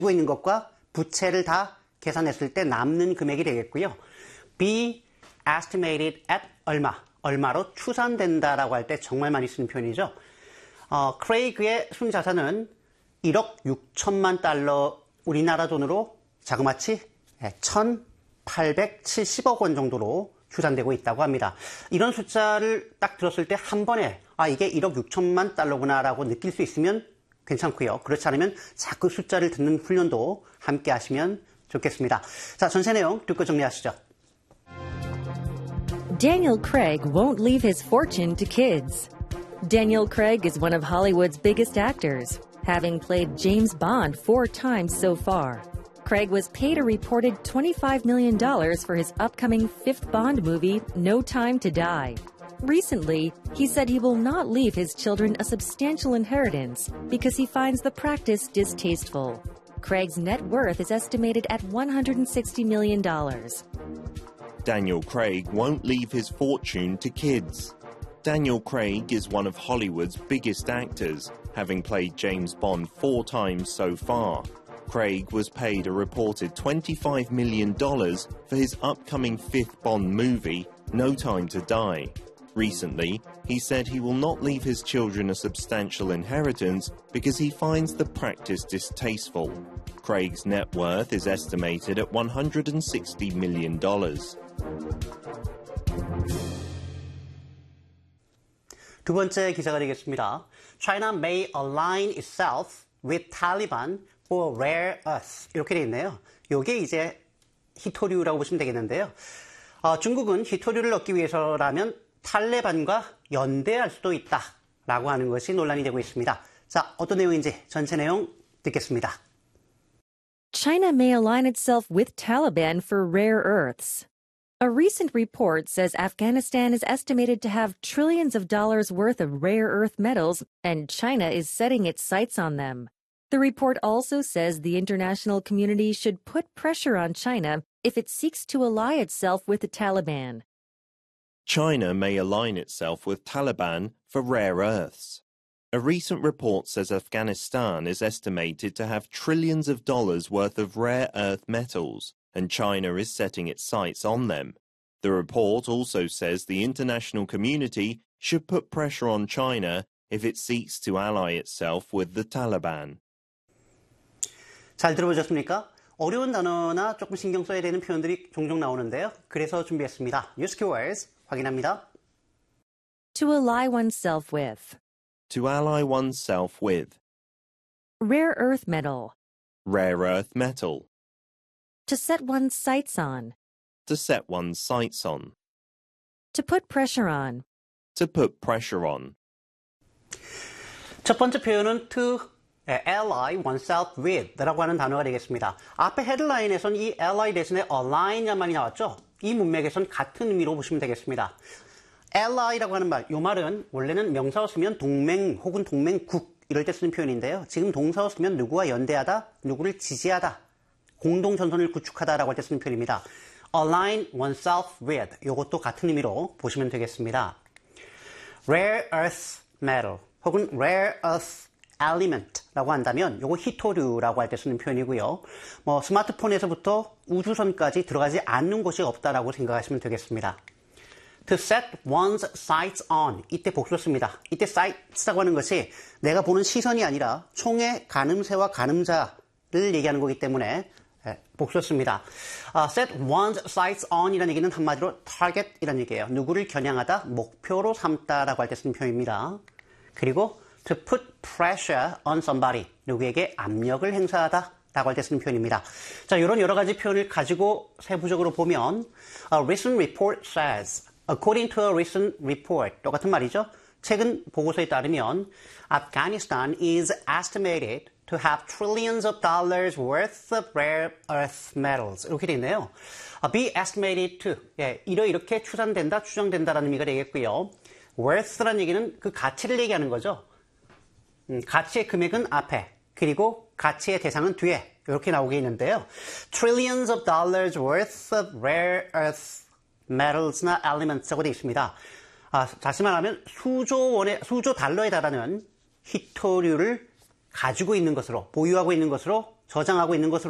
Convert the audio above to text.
가지고 있는 것과 부채를 다 계산했을 때 남는 금액이 되겠고요. be estimated at 얼마로 추산된다라고 할 때 정말 많이 쓰는 표현이죠. 크레이그의 순자산은 1억 6천만 달러, 우리나라 돈으로 자그마치 1,870억 원 정도로 추산되고 있다고 합니다. 이런 숫자를 딱 들었을 때 한 번에 이게 1억 6천만 달러구나 라고 느낄 수 있으면 괜찮고요. 그렇지 않으면 자꾸 숫자를 듣는 훈련도 함께 하시면 좋겠습니다. 자, 전체 내용 듣고 정리하시죠. Daniel Craig won't leave his fortune to kids. Daniel Craig is one of Hollywood's biggest actors, having played James Bond 4 times so far. Craig was paid a reported $25 million for his upcoming 5th Bond movie, No Time to Die. Recently, he said he will not leave his children a substantial inheritance because he finds the practice distasteful. Craig's net worth is estimated at $160 million. Daniel Craig won't leave his fortune to kids. Daniel Craig is one of Hollywood's biggest actors, having played James Bond 4 times so far. Craig was paid a reported $25 million for his upcoming 5th Bond movie, No Time to Die. Recently, he said he will not leave his children a substantial inheritance because he finds the practice distasteful. Craig's net worth is estimated at $160 million. 두 번째 기사가 되겠습니다. China may align itself with Taliban for rare earths. 이렇게 되어 있네요. 이게 이제 히토류라고 보시면 되겠는데요. 중국은 히토류를 얻기 위해서라면 탈레반과 연대할 수도 있다라고 하는 것이 논란이 되고 있습니다. 자, 어떤 내용인지 전체 내용 듣겠습니다. China may align itself with Taliban for rare earths. A recent report says Afghanistan is estimated to have trillions of dollars worth of rare earth metals, and China is setting its sights on them. The report also says the international community should put pressure on China if it seeks to ally itself with the Taliban. China may align itself with Taliban for rare earths. A recent report says Afghanistan is estimated to have trillions of dollars worth of rare earth metals, and China is setting its sights on them. The report also says the international community should put pressure on China if it seeks to ally itself with the Taliban. 잘 들어보셨습니까? 어려운 단어나 조금 신경 써야 되는 표현들이 종종 나오는데요. 그래서 준비했습니다. Use keywords 확인합니다. To ally oneself with. To ally oneself with. Rare earth metal. Rare earth metal. To set one's sights on. To set one's sights on. To put pressure on. To put pressure on. 첫 번째 표현은 to ally oneself with 라고 하는 단어가 되겠습니다. 앞에 헤드라인에선 이 ally 대신에 align야만이 나왔죠. 이 문맥에선 같은 의미로 보시면 되겠습니다. ally라고 하는 말, 이 말은 원래는 명사로 쓰면 동맹 혹은 동맹국 이럴 때 쓰는 표현인데요. 지금 동사로 쓰면 누구와 연대하다, 누구를 지지하다, 공동 전선을 구축하다라고 할 때 쓰는 표현입니다. align oneself with, 이것도 같은 의미로 보시면 되겠습니다. rare earth metal 혹은 rare earth element라고 한다면 이거 히토류라고 할 때 쓰는 표현이고요. 스마트폰에서부터 우주선까지 들어가지 않는 곳이 없다라고 생각하시면 되겠습니다. To set one's sights on, 이때 복수로 씁니다. 이때 sights라고 하는 것이 내가 보는 시선이 아니라 총의 가늠새와 가늠자를 얘기하는 거기 때문에 복수로 씁니다. Set one's sights on 이라는 얘기는 한마디로 target 이라는 얘기예요. 누구를 겨냥하다, 목표로 삼다라고 할 때 쓰는 표현입니다. 그리고 to put pressure on somebody, 누구에게 압력을 행사하다 라고 할 때 쓰는 표현입니다. 자, 이런 여러 가지 표현을 가지고 세부적으로 보면 A recent report says, according to a recent report, 똑같은 말이죠. 최근 보고서에 따르면 Afghanistan is estimated to have trillions of dollars worth of rare earth metals. 이렇게 되어 있네요. Be estimated to, 이렇게 추산된다, 추정된다라는 의미가 되겠고요. worth라는 얘기는 그 가치를 얘기하는 거죠. 가치의 금액은 앞에, 그리고 가치의 대상은 뒤에 이렇게 나오게 있는데요. Trillions of dollars worth of rare earth metals나 elements라고 되어 있습니다. 다시 말하면 수조 달러에 달하는 히토류를 가지고 있는 것으로, 보유하고 있는 것으로 저장하고 있는 것으로